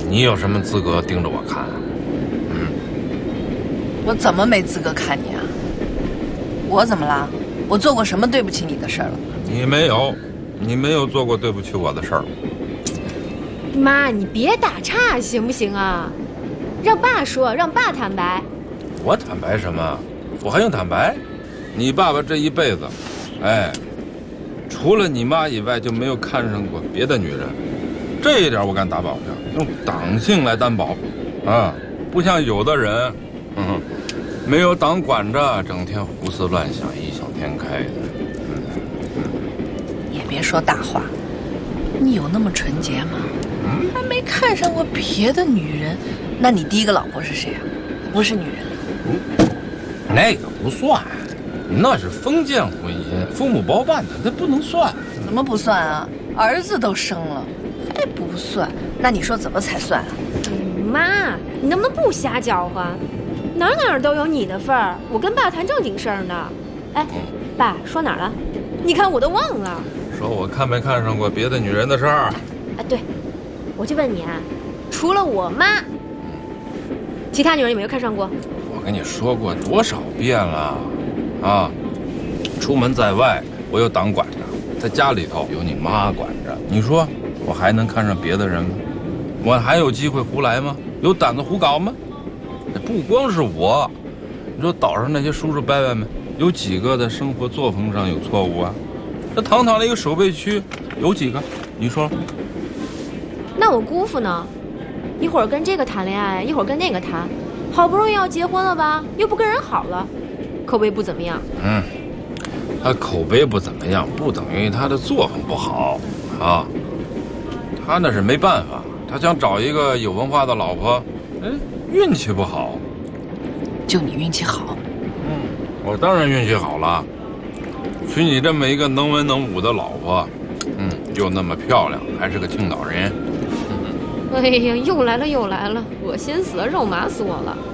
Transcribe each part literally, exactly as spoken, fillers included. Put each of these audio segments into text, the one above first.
你有什么资格盯着我看啊？嗯， 我怎么没资格看你啊？我怎么了？我做过什么对不起你的事儿了？ 你没有，你没有做过对不起我的事儿。 妈，你别打岔行不行啊？让爸说，让爸坦白。 我坦白什么？我还用坦白？你爸爸这一辈子，哎，除了你妈以外就没有看上过别的女人，这一点我敢打保票，用党性来担保，啊，不像有的人，嗯，没有党管着，整天胡思乱想，异想天开的。嗯嗯， 也别说大话，你有那么纯洁吗？嗯，还没看上过别的女人，那你第一个老婆是谁啊？不是女人了。 嗯，那个不算。那是封建婚姻，父母包办的，那不能算。 怎么不算啊？儿子都生了，还不算？那你说怎么才算啊？ 妈，你能不能不瞎搅和？哪哪都有你的份儿，我跟爸谈正经事儿呢。哎，爸说哪儿了？你看我都忘了。 说我看没看上过别的女人的事儿。 啊，对，我就问你啊，除了我妈，其他女人有没有看上过？ 我跟你说过多少遍了。啊，出门在外我有党管着，在家里头有你妈管着，你说我还能看上别的人吗？我还有机会胡来吗？有胆子胡搞吗？不光是我，你说岛上那些叔叔伯伯们，有几个在生活作风上有错误啊？这堂堂的一个守备区，有几个？你说？ 那我姑父呢？一会儿跟这个谈恋爱，一会儿跟那个谈，好不容易要结婚了吧，又不跟人好了。口碑不怎么样。嗯， 他口碑不怎么样，不等于他的作风不好啊。他那是没办法，他想找一个有文化的老婆，哎，运气不好。 就你运气好？ 嗯，我当然运气好了，娶你这么一个能文能武的老婆，嗯，又那么漂亮，还是个青岛人。 嗯、哎呀，又来了又来了，恶心死了，肉麻死我了。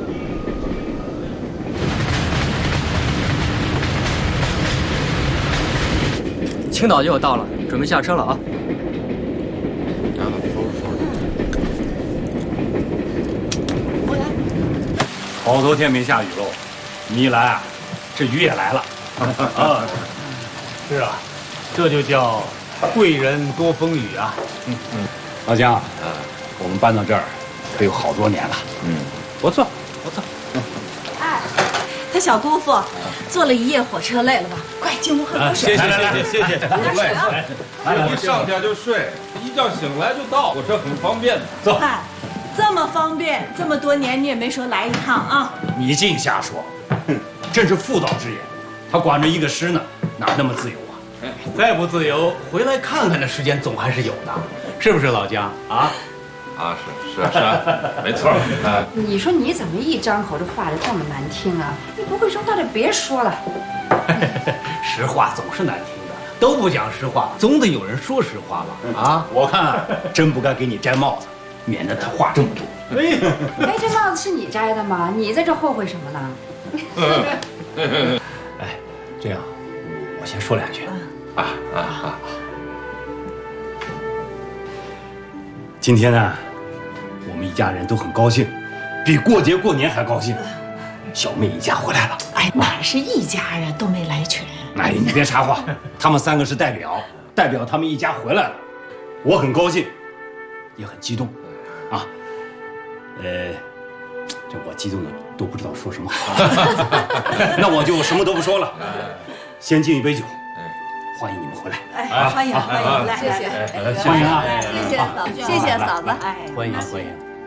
青岛就要到了，准备下车了啊！ 好多天没下雨喽，你一来啊，这雨也来了。啊，是啊，这就叫贵人多风雨啊。嗯嗯，老姜，啊，我们搬到这儿可有好多年了。嗯，不错不错。嗯， 哎，他小姑父坐了一夜火车，累了吧？快进屋喝口水。 谢谢谢谢谢谢， 不累。 来，一上家就睡，一觉醒来就到，火车很方便的。 走。 嗨，这么方便，这么多年你也没说来一趟啊？ 你净瞎说，真是妇道之言。他管着一个师呢，哪那么自由啊？再不自由，回来看看的时间总还是有的，是不是老姜啊？ 啊，是是啊是啊，没错。啊， 你说你怎么一张口这话就这么难听啊？你不会说话就别说了。 实话总是难听的，都不讲实话，总得有人说实话吧？啊，我看啊，真不该给你摘帽子，免得他话这么多。 哎，哎，这帽子是你摘的吗？你在这后悔什么呢？ 哎，这样，我先说两句。啊啊啊！今天呢，我们一家人都很高兴，比过节过年还高兴。小妹一家回来了。 哎，哪是一家人，都没来全。 哎，你别插话，他们三个是代表，代表他们一家回来了，我很高兴，也很激动，啊，呃，这我激动的都不知道说什么好。那我就什么都不说了，先敬一杯酒，欢迎你们回来。 哎，欢迎欢迎，来， 谢谢， 欢迎啊， 谢谢嫂子，谢谢嫂子，哎， 欢迎欢迎。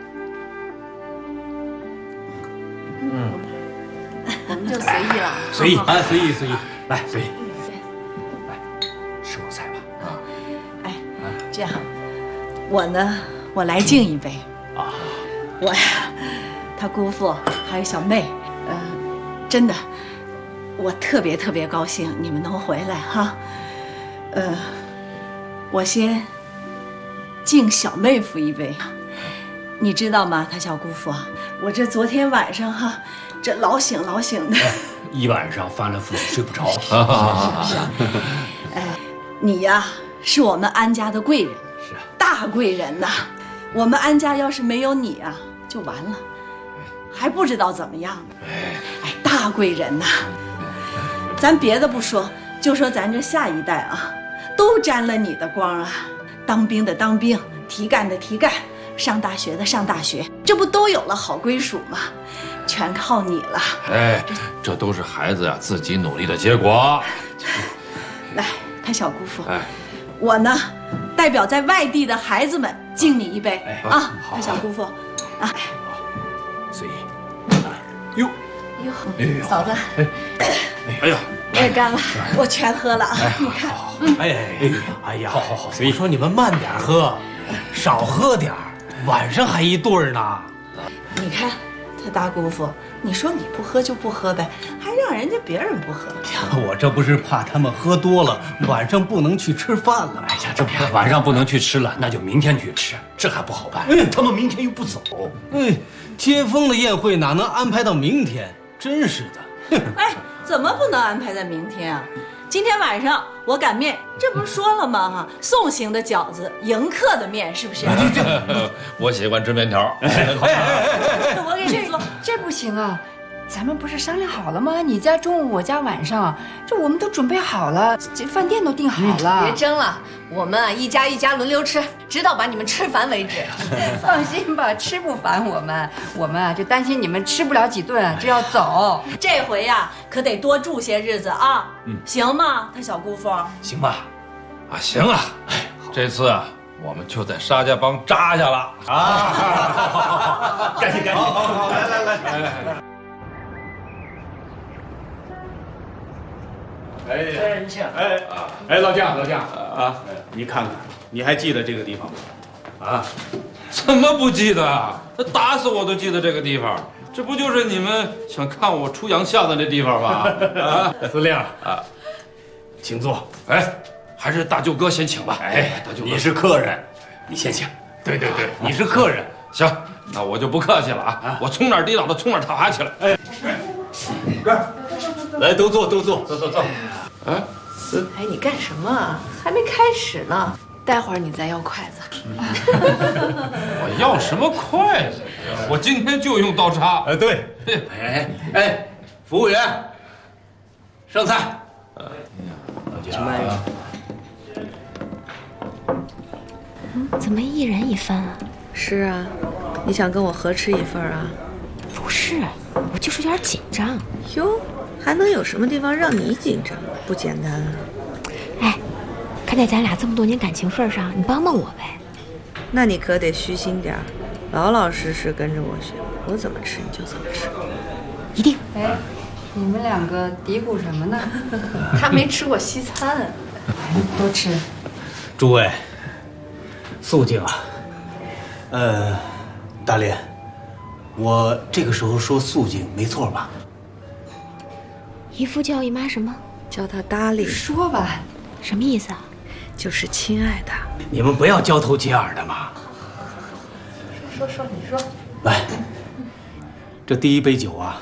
嗯，我们就随意了， 随意啊，随意随意，来随意，来吃我菜吧啊！ 哎，这样，我呢，我来敬一杯啊，我呀，他姑父还有小妹，呃，真的，我特别特别高兴你们能回来哈，呃，我先敬小妹夫一杯。你知道吗？他小姑父，我这昨天晚上哈，这老醒老醒的， 一晚上翻了覆睡不着。 哎，你呀是我们安家的贵人， 是啊， 大贵人呐。 我们安家要是没有你啊，就完了，还不知道怎么样呢。哎，大贵人呐，咱别的不说，就说咱这下一代啊，都沾了你的光啊！当兵的当兵，提干的提干，上大学的上大学，这不都有了好归属吗？全靠你了。 哎，这都是孩子呀自己努力的结果。 来，他小姑父， 哎， 我呢，代表在外地的孩子们敬你一杯啊！他小姑父，啊， 随意。哟哟，嫂子， 哎呀， 我也干了，我全喝了啊！你看， 哎哎哎呀，好好好，我说你们慢点喝，少喝点儿，晚上还一对儿呢。 你看他大姑父，你说你不喝就不喝呗，还让人家别人不喝。 我这不是怕他们喝多了，晚上不能去吃饭了。 哎呀，这不晚上不能去吃了，那就明天去吃，这还不好办？ 嗯， 他们明天又不走。 嗯，接风的宴会哪能安排到明天？真是的。 哎，怎么不能安排在明天啊？今天晚上我擀面，这不是说了吗？哈，送行的饺子，迎客的面，是不是？ 我喜欢吃面条。 我给你做。 这不行啊！咱们不是商量好了吗？你家中午，我家晚上，这我们都准备好了，这饭店都订好了。 别争了，我们啊一家一家轮流吃，直到把你们吃烦为止。 放心吧，吃不烦我们，我们啊就担心你们吃不了几顿就要走。 这回呀，可得多住些日子啊，嗯，行吗？他小姑父， 行吧？ 啊，行了，哎，这次啊，我们就在沙家浜扎下了啊！赶紧赶紧，来来来来来。哎，真巧！哎哎，老将老将啊，你看看，你还记得这个地方吗？啊？ 怎么不记得啊？那打死我都记得这个地方。这不就是你们想看我出洋相的这地方吗？啊， 司令啊，请坐。 哎，还是大舅哥先请吧。哎，大舅哥， 你是客人，你先请。对对对，你是客人。 行，那我就不客气了啊！我从哪儿跌倒的从哪儿爬起来。哎， 哥，来，都坐都坐，坐坐坐。 哎，哎，你干什么啊？还没开始呢，待会儿你再要筷子。 我要什么筷子？我今天就用刀叉。 哎，对。哎哎，服务员，上菜。老姜， 嗯，怎么一人一份啊？ 是啊，你想跟我合吃一份啊？ 不是，我就是有点紧张。 哟，还能有什么地方让你紧张？不简单啊！ 哎，看在咱俩这么多年感情份上，你帮帮我呗。 那你可得虚心点儿，老老实实跟着我学，我怎么吃你就怎么吃。 一定。 哎，你们两个嘀咕什么呢？ 他没吃过西餐。 多吃。 诸位，肃静啊。呃，大莲，我这个时候说肃静没错吧？ 姨父叫姨妈什么？ 叫他搭理。 说吧， 什么意思啊？ 就是亲爱的。 你们不要交头接耳的嘛。 说说，你说。 来，这第一杯酒啊，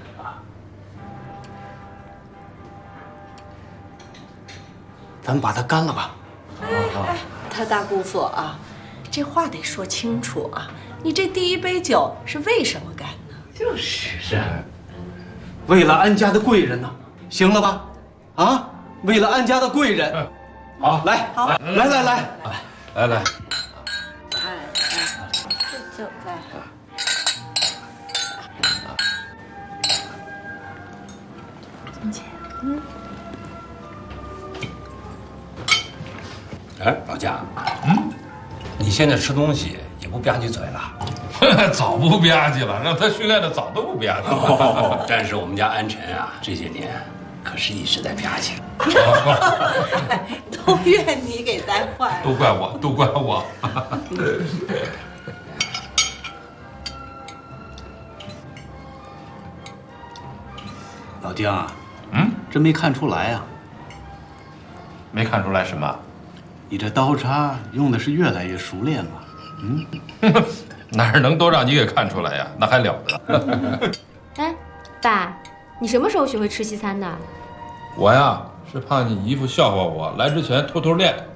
咱们把它干了吧。 哎哎，他大姑父啊，这话得说清楚啊！你这第一杯酒是为什么干呢？ 就是是，为了安家的贵人呢，行了吧？啊，为了安家的贵人，好，来， 好， 来来来来来来， 哎哎，这酒在。 金姐， 嗯。 哎，老姜，嗯，你现在吃东西也不吧唧嘴了？ 早不吧唧了，让他训练的早都不吧唧了。 哦，但是我们家安晨啊，这些年可是一直在吧唧。 都怨你给带坏了， 都怪我，都怪我。 老姜啊， 嗯， 真没看出来啊。 没看出来什么？ 你这刀叉用的是越来越熟练了。嗯， 哪能都让你给看出来呀？那还了得？ 哎，爸，你什么时候学会吃西餐的？ 我呀，是怕你姨父笑话我，来之前偷偷练。